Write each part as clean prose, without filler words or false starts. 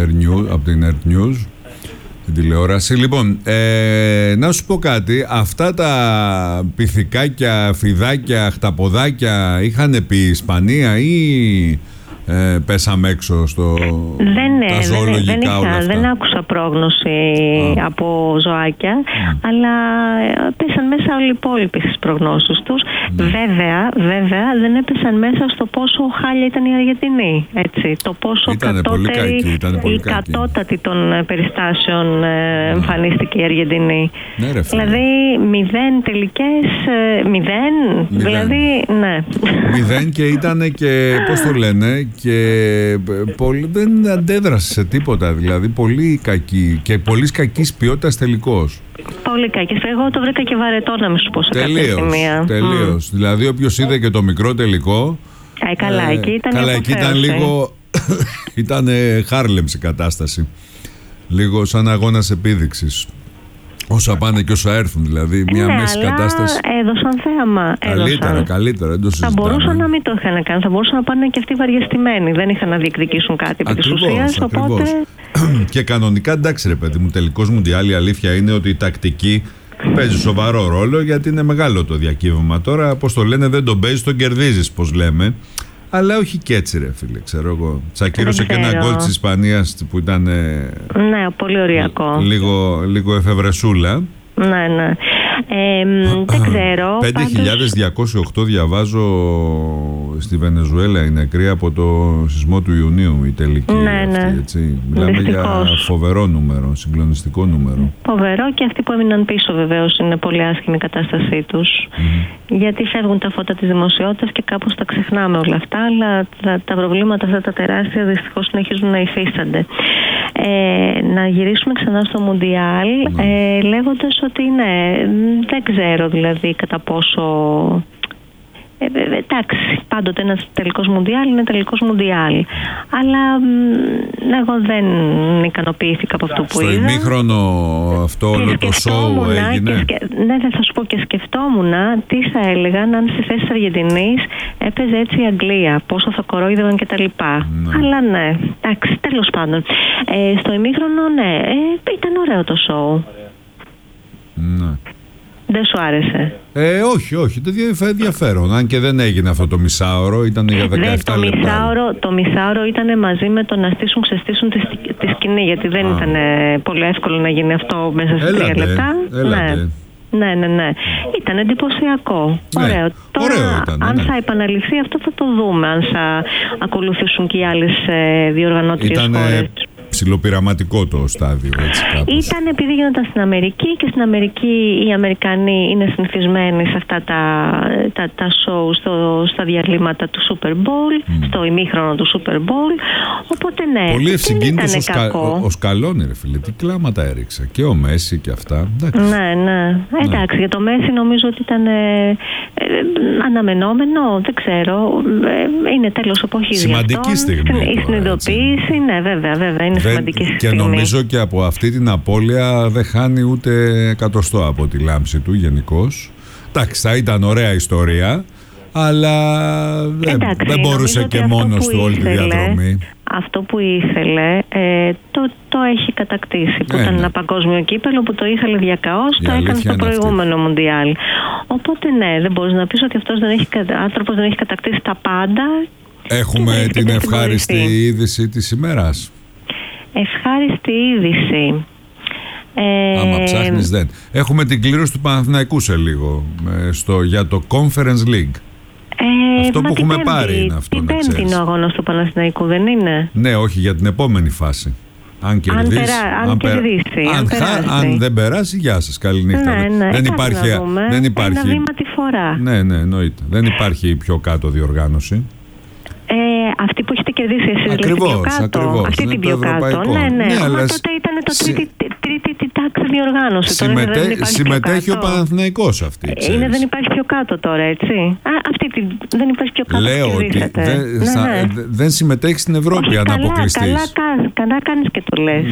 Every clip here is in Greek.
από την Earth News, την τηλεόραση. Λοιπόν, να σου πω κάτι. Αυτά τα πυθικάκια, φιδάκια, χταποδάκια είχαν πει Ισπανία ή πέσαμε έξω στο τα ζωολογικά όλα αυτά? Δεν άκουσα πρόγνωση από ζωάκια, αλλά πέσαν μέσα όλοι οι υπόλοιποι στις προγνώσεις τους. Βέβαια δεν έπεσαν μέσα στο πόσο χάλια ήταν η Αργεντινή, έτσι. Το πόσο η κατώτατη των περιστάσεων εμφανίστηκε η Αργεντινή. Ναι, ρε, δηλαδή 0 τελικές, 0. Δηλαδή, ναι. 0 και ήταν και, πώς το λένε, και δεν αντέδρασε σε τίποτα, δηλαδή πολύ κακή και πολύ κακής ποιότητας τελικός. Πολύ κακή. Εγώ το βρήκα και βαρετό, να μην σου πω σε κάποια σημεία. Τελείως. Δηλαδή όποιος είδε και το μικρό τελικό, εκεί ήταν λίγο ήταν Χάρλεμ η κατάσταση, λίγο σαν αγώνας επίδειξης. Όσα πάνε και όσα έρθουν, δηλαδή μια μέση κατάσταση. Έδωσαν θέαμα. Καλύτερα. Θα μπορούσαν να μην το είχαν κάνει. Θα μπορούσαν να πάνε και αυτοί βαριεστημένοι. Δεν είχαν να διεκδικήσουν κάτι επί της ουσίας. Οπότε... Και κανονικά, εντάξει, ρε παιδί μου, τελικός Μουντιάλ, η αλήθεια είναι ότι η τακτική παίζει σοβαρό ρόλο, γιατί είναι μεγάλο το διακύβευμα. Τώρα, πώς το λένε, δεν τον παίζει, τον κερδίζεις, πώς λέμε. Αλλά όχι και έτσι, ρε φίλε, ξέρω εγώ. Τσακύρωσε και ένα γκολ της Ισπανίας που ήταν. Ναι, πολύ ωριακό. Λίγο εφευρεσούλα. Ναι. Δεν ξέρω. 5.208 διαβάζω στη Βενεζουέλα οι νεκροί από το σεισμό του Ιουνίου, η τελική αυτή, έτσι. Μιλάμε για φοβερό νούμερο, συγκλονιστικό νούμερο. Φοβερό, και αυτοί που έμειναν πίσω βεβαίως είναι πολύ άσχημη η κατάστασή τους. Γιατί φεύγουν τα φώτα της δημοσιότητας και κάπως τα ξεχνάμε όλα αυτά, αλλά τα προβλήματα αυτά τα τεράστια δυστυχώς συνεχίζουν να υφίστανται. Να γυρίσουμε ξανά στο Μουντιάλ, λέγοντας ότι δεν ξέρω δηλαδή κατά πόσο... εντάξει, πάντοτε ένας τελικός Μουντιάλ είναι τελικός Μουντιάλ. Αλλά εγώ δεν ικανοποιήθηκα από αυτό που είδα. Στο ημίχρονο αυτό όλο το σόου έγινε. Ναι, θα σου πω, και σκεφτόμουν τι θα έλεγαν αν στη θέση της Αργεντινής έπαιζε έτσι η Αγγλία, πόσο θα κορόιδευαν κτλ. Αλλά ναι, εντάξει, τέλος πάντων. Στο ημίχρονο, ήταν ωραίο το σόου. Ναι. Δεν σου άρεσε? Όχι, δεν ενδιαφέρον. Αν και δεν έγινε αυτό το μισάωρο, ήταν για 17 λεπτά. Το μισάωρο ήταν μαζί με το να ξεστήσουν τη σκηνή, γιατί δεν ήταν πολύ εύκολο να γίνει αυτό μέσα σε 3 λεπτά. Ναι. Ήταν εντυπωσιακό. Ναι. Ωραίο. Τώρα, ήταν, αν θα επαναληφθεί αυτό θα το δούμε, αν θα ακολουθήσουν και οι άλλες διοργανώτριες χώρες. Ψιλοπειραματικό το στάδιο, έτσι κάπως. Ήταν επειδή γίνονταν στην Αμερική, και στην Αμερική οι Αμερικανοί είναι συνηθισμένοι σε αυτά τα show στα διαλύματα του Super Bowl, στο ημίχρονο του Super Bowl. Οπότε ναι, πολύ ευσυγκίνητος ο Σκαλόνι, ρε φίλε, τι κλάματα έριξε. Και ο Μέση και αυτά. Εντάξει. Ναι. Εντάξει, για το Μέση νομίζω ότι ήταν αναμενόμενο, δεν ξέρω. Είναι τέλος εποχής. Σημαντική στιγμή. Η συνειδητοποίηση, ναι, βέβαια, είναι σημαντική στιγμή. Και νομίζω και από αυτή την απώλεια δεν χάνει ούτε εκατοστό από τη λάμψη του γενικώς. Εντάξει, θα ήταν ωραία ιστορία, αλλά δεν μπορούσε και μόνος του όλη τη διαδρομή. Αυτό που ήθελε το έχει κατακτήσει. Που ήταν ένα παγκόσμιο κύπελο που το ήθελε διακαώς, το έκανε στο προηγούμενο Μουντιάλ. Οπότε ναι, δεν μπορείς να πεις ότι αυτός άνθρωπος δεν έχει κατακτήσει τα πάντα. Έχουμε την ευχάριστη είδηση της ημέρας. Ευχάριστη είδηση. Άμα ψάχνεις δεν. Έχουμε την κλήρωση του Παναθηναϊκού σε λίγο για το Conference League. Αυτό που έχουμε πάρει είναι αυτό, να ξέρεις. Την Πέμπτη είναι ο αγώνας του Παναθηναϊκού, δεν είναι? Ναι, όχι, για την επόμενη φάση. Αν κερδίσει. Αν δεν περάσει, γεια σας, καληνύχτα. Δεν υπάρχει. Ένα βήμα τη φορά. Ναι, εννοείται. Δεν υπάρχει πιο κάτω διοργάνωση. Αυτή που έχετε κερδίσει εσείς, ακριβώς. Αυτή την πιο κάτω. Ναι, αλλά τότε ήταν το τρίτη τάξη διοργάνωση. Συμμετέχει ο Παναθηναϊκός αυτή. Δεν υπάρχει πιο κάτω τώρα, έτσι. Δεν υπάρχει πιο κάτω. Λέω ότι δεν συμμετέχει στην Ευρώπη αν αποκλειστείς. Καλά κάνεις και το λες.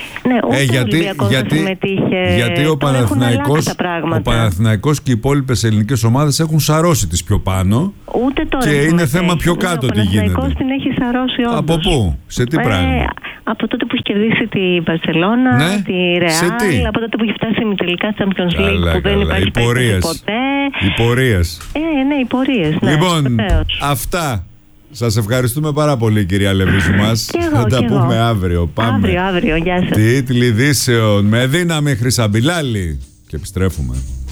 Γιατί ο Παναθηναϊκός και οι υπόλοιπες ελληνικές ομάδες έχουν σαρώσει τις πιο πάνω. Ούτε τώρα και είναι θέμα πιο κάτω τι γίνεται. Ο Παναθηναϊκός την έχει σαρώσει όντως. Από πού, σε τι πράγμα? Από τότε που έχει κερδίσει τη Μπαρσελόνα, Ναι. τη Ρεάλ, από τότε που έχει φτάσει ημιτελικά Champions League, που δεν υπάρχει περίπτωση ποτέ. Οι πορείες. Ναι, οι πορείες. Ναι, Λοιπόν, βεβαίως. αυτά. Σας ευχαριστούμε πάρα πολύ, κυρία Λεβίζου μας. Θα τα πούμε αύριο. Πάμε. Αύριο, γεια σας. Τίτλοι ειδήσεων με δύναμη Χρυσαμπιλάλη. Και επιστρέφουμε.